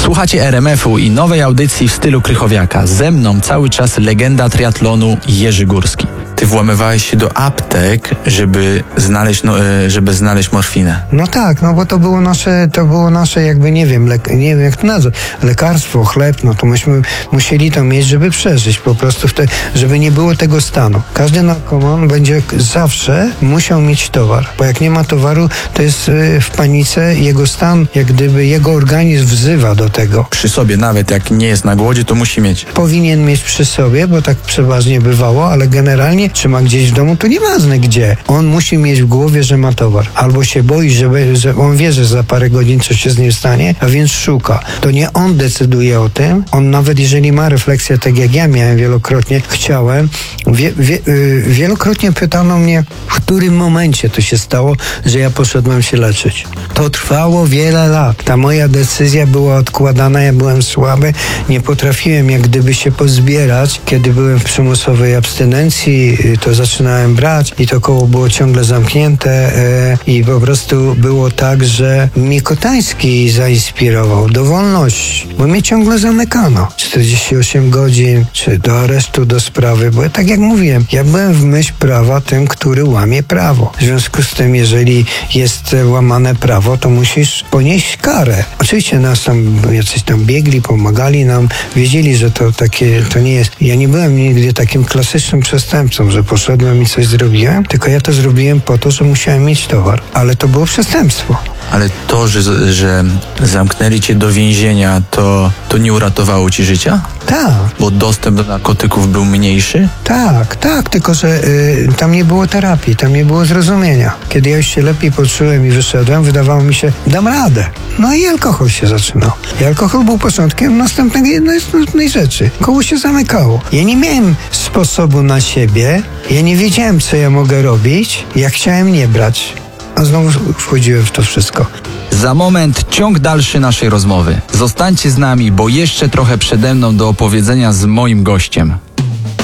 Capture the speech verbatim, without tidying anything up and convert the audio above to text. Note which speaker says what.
Speaker 1: Słuchacie R M F u i nowej audycji w stylu Krychowiaka. Ze mną cały czas legenda triatlonu Jerzy Górski. Ty włamywałeś się do aptek, żeby znaleźć, no, żeby znaleźć morfinę.
Speaker 2: No tak, no bo to było nasze, to było nasze jakby, nie wiem, le, nie wiem jak to nazwać, lekarstwo, chleb, no to myśmy musieli to mieć, żeby przeżyć, po prostu, te, żeby nie było tego stanu. Każdy narkoman będzie zawsze musiał mieć towar, bo jak nie ma towaru, to jest y, w panice, jego stan, jak gdyby jego organizm wzywa do tego.
Speaker 1: Przy sobie, nawet jak nie jest na głodzie, to musi mieć.
Speaker 2: Powinien mieć przy sobie, bo tak przeważnie bywało, ale generalnie czy ma gdzieś w domu, to nieważne gdzie. On musi mieć w głowie, że ma towar. Albo się boi, że, że on wie, że za parę godzin coś się z nim stanie, a więc szuka. To nie on decyduje o tym. On nawet jeżeli ma refleksję, tak jak ja miałem wielokrotnie, chciałem, wie, wie, yy, wielokrotnie pytano mnie, w którym momencie to się stało, że ja poszedłem się leczyć. To trwało wiele lat. Ta moja decyzja była odkładana, ja byłem słaby, nie potrafiłem jak gdyby się pozbierać. Kiedy byłem w przymusowej abstynencji, to zaczynałem brać i to koło było ciągle zamknięte e, i po prostu było tak, że mnie Kotański zainspirował do wolności, bo mnie ciągle zamykano. czterdzieści osiem godzin, czy do aresztu, do sprawy, bo tak jak mówiłem, ja byłem w myśl prawa tym, który łamie prawo. W związku z tym, jeżeli jest łamane prawo, to musisz ponieść karę. Oczywiście nas tam, jacyś tam biegli, pomagali nam, wiedzieli, że to takie, to nie jest, ja nie byłem nigdy takim klasycznym przestępcą, że poszedłem i coś zrobiłem, tylko ja to zrobiłem po to, że musiałem mieć towar. Ale to było przestępstwo.
Speaker 1: Ale to, że, że zamknęli cię do więzienia, to, to nie uratowało ci życia?
Speaker 2: Tak.
Speaker 1: Bo dostęp do narkotyków był mniejszy?
Speaker 2: Tak, tak, tylko że y, tam nie było terapii, tam nie było zrozumienia. Kiedy ja już się lepiej poczułem i wyszedłem, wydawało mi się, dam radę. No i alkohol się zaczynał. I alkohol był początkiem następnej, następnej rzeczy. Koło się zamykało. Ja nie miałem sposobu na siebie, ja nie wiedziałem, co ja mogę robić, ja chciałem nie brać. A znowu wchodziłem w to wszystko.
Speaker 1: Za moment ciąg dalszy naszej rozmowy. Zostańcie z nami, bo jeszcze trochę przede mną do opowiedzenia z moim gościem.